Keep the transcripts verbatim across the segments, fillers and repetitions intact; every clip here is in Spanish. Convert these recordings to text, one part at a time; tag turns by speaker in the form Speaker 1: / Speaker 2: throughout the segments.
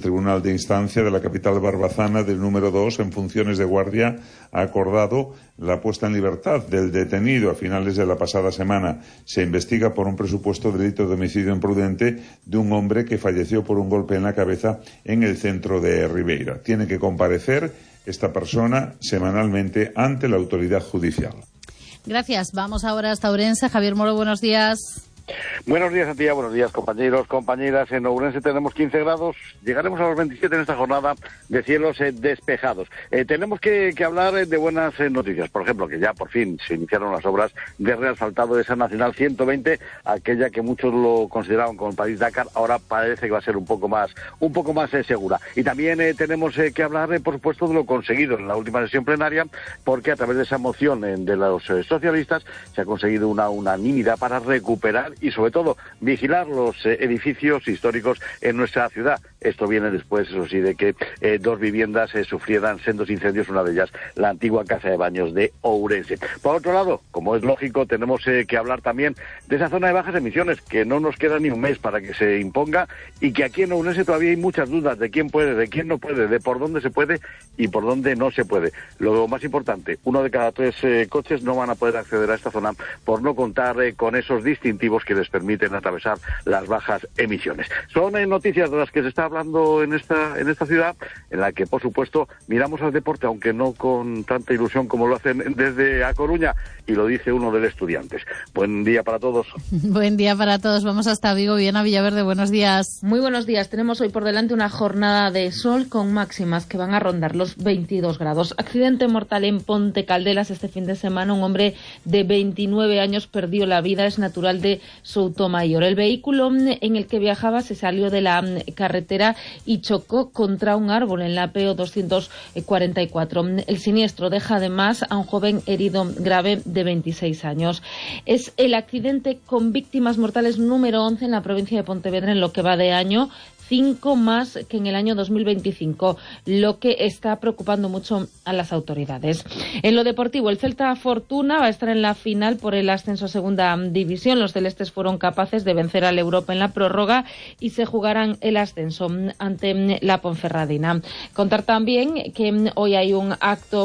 Speaker 1: Tribunal de Instancia de la capital barbazana del número dos, en funciones de guardia, ha acordado la puesta en libertad del detenido a finales de la pasada semana. Se investiga por un presupuesto delito de homicidio imprudente de un hombre que falleció por un golpe en la cabeza en el centro de Ribeira. Tiene que comparecer esta persona semanalmente ante la autoridad judicial.
Speaker 2: Gracias. Vamos ahora hasta Ourense. Javier Moro, buenos días.
Speaker 3: Buenos días, Antía, buenos días, compañeros, compañeras. En Ourense tenemos quince grados, llegaremos a los veintisiete en esta jornada de cielos eh, despejados. Eh, tenemos que, que hablar de buenas eh, noticias, por ejemplo, que ya por fin se iniciaron las obras de reasfaltado de esa Nacional ciento veinte, aquella que muchos lo consideraban como el París-Dakar, ahora parece que va a ser un poco más un poco más eh, segura. Y también eh, tenemos eh, que hablar, eh, por supuesto, de lo conseguido en la última sesión plenaria, porque a través de esa moción eh, de los eh, socialistas se ha conseguido una unanimidad para recuperar y sobre todo vigilar los eh, edificios históricos en nuestra ciudad. Esto viene después, eso sí, de que eh, dos viviendas eh, sufrieran sendos incendios, una de ellas la antigua casa de baños de Ourense. Por otro lado, como es lógico, tenemos eh, que hablar también de esa zona de bajas emisiones, que no nos queda ni un mes para que se imponga y que aquí en Ourense todavía hay muchas dudas de quién puede, de quién no puede, de por dónde se puede y por dónde no se puede. Lo más importante, uno de cada tres eh, coches no van a poder acceder a esta zona por no contar eh, con esos distintivos que les permiten atravesar las bajas emisiones. Son eh, noticias de las que se está hablando en esta en esta ciudad, en la que, por supuesto, miramos al deporte, aunque no con tanta ilusión como lo hacen desde A Coruña, y lo dice uno de los estudiantes. Buen día para todos.
Speaker 2: Buen día para todos. Vamos hasta Vigo. Viena Villaverde, buenos días.
Speaker 4: Muy buenos días. Tenemos hoy por delante una jornada de sol con máximas que van a rondar los veintidós grados. Accidente mortal en Ponte Caldelas este fin de semana. Un hombre de veintinueve años perdió la vida. Es natural de Soutomayor. El vehículo en el que viajaba se salió de la carretera y chocó contra un árbol en la P O doscientos cuarenta y cuatro. El siniestro deja además a un joven herido grave de veintiséis años. Es el accidente con víctimas mortales número once en la provincia de Pontevedra en lo que va de año, cinco más que en el año dos mil veinticinco, lo que está preocupando mucho a las autoridades. En lo deportivo, el Celta Fortuna va a estar en la final por el ascenso a segunda división. Los celestes fueron capaces de vencer al Europa en la prórroga y se jugarán el ascenso ante la Ponferradina. Contar también que hoy hay un acto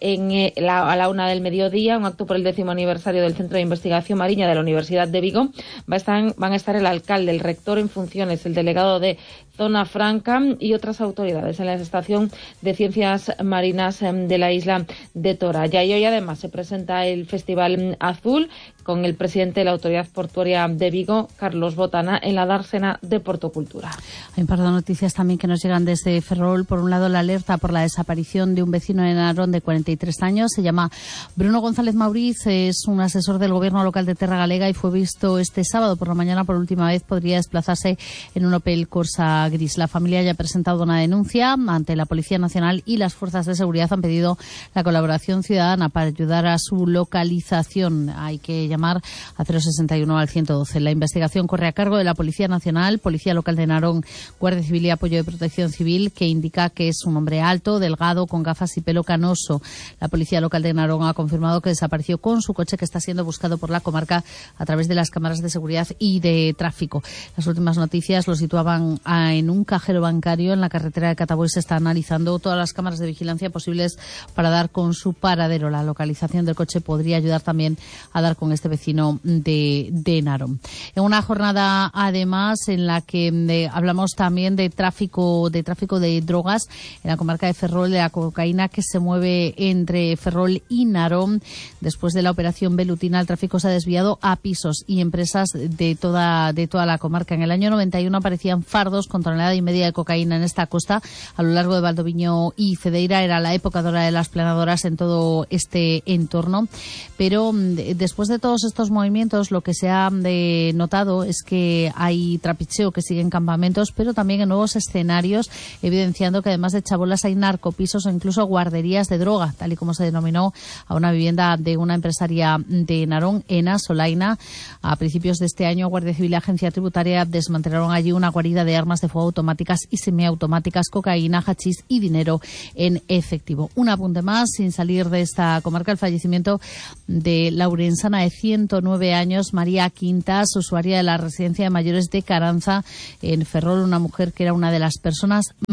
Speaker 4: en la, a la una del mediodía, un acto por el décimo aniversario del Centro de Investigación Marina de la Universidad de Vigo. Va a estar, van a estar el alcalde, el rector en funciones, el delegado de Zona Franca y otras autoridades en la Estación de Ciencias Marinas de la isla de Toralla. Y hoy además se presenta el Festival Azul con el presidente de la Autoridad Portuaria de Vigo, Carlos Botana, en la dársena de Portocultura.
Speaker 2: Hay un par de noticias también que nos llegan desde Ferrol. Por un lado, la alerta por la desaparición de un vecino en Narón de cuarenta y tres años. Se llama Bruno González Mauriz, es un asesor del gobierno local de Terra Galega y fue visto este sábado por la mañana por última vez. Podría desplazarse en un Opel Corsa gris. La familia ya ha presentado una denuncia ante la Policía Nacional y las fuerzas de seguridad han pedido la colaboración ciudadana para ayudar a su localización. Hay que llamar a cero sesenta y uno al ciento doce. La investigación corre a cargo de la Policía Nacional, Policía Local de Narón, Guardia Civil y Apoyo de Protección Civil, que indica que es un hombre alto, delgado, con gafas y pelo canoso. La Policía Local de Narón ha confirmado que desapareció con su coche, que está siendo buscado por la comarca a través de las cámaras de seguridad y de tráfico. Las últimas noticias lo situaban a, en un cajero bancario en la carretera de Cataboy. Se está analizando todas las cámaras de vigilancia posibles para dar con su paradero. La localización del coche podría ayudar también a dar con este vecino de, de Narón. En una jornada, además, en la que de, hablamos también de tráfico, de tráfico de drogas en la comarca de Ferrol, de la cocaína que se mueve entre Ferrol y Narón. Después de la operación Velutina, el tráfico se ha desviado a pisos y empresas de toda, de toda la comarca. En el año noventa y uno aparecían fardos con tonelada y media de cocaína en esta costa a lo largo de Valdoviño y Cedeira. Era la época dorada de las planadoras en todo este entorno, pero después de todos estos movimientos lo que se ha de, notado es que hay trapicheo que sigue en campamentos, pero también en nuevos escenarios, evidenciando que además de chabolas hay narcopisos o incluso guarderías de droga, tal y como se denominó a una vivienda de una empresaria de Narón, Ena Solaina. A principios de este año, Guardia Civil y Agencia Tributaria desmantelaron allí una guarida de armas de fuego automáticas y semiautomáticas, cocaína, hachís y dinero en efectivo. Un apunte más, sin salir de esta comarca, el fallecimiento de la urensana de ciento nueve años, María Quintas, usuaria de la residencia de mayores de Caranza en Ferrol, una mujer que era una de las personas más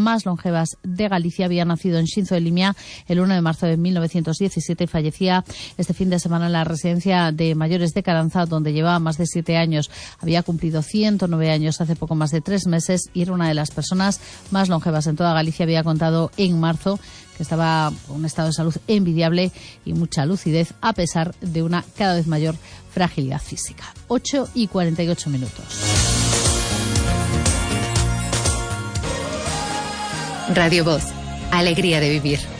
Speaker 2: más longevas de Galicia. Había nacido en Xinzo de Limia el uno de marzo de mil novecientos diecisiete y fallecía este fin de semana en la residencia de mayores de Caranza, donde llevaba más de siete años. Había cumplido ciento nueve años hace poco más de tres meses y era una de las personas más longevas en toda Galicia. Había contado en marzo que estaba con un estado de salud envidiable y mucha lucidez, a pesar de una cada vez mayor fragilidad física. ocho y cuarenta y ocho minutos.
Speaker 5: Radio Voz, alegría de vivir.